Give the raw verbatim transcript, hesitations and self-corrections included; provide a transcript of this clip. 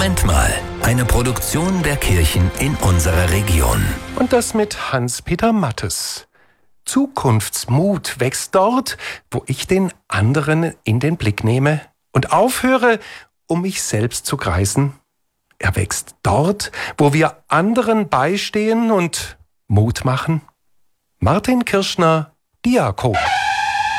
Moment mal, eine Produktion der Kirchen in unserer Region. Und das mit Hans-Peter Mattes. Zukunftsmut wächst dort, wo ich den anderen in den Blick nehme und aufhöre, um mich selbst zu kreisen. Er wächst dort, wo wir anderen beistehen und Mut machen. Martin Kirschner, Diakon.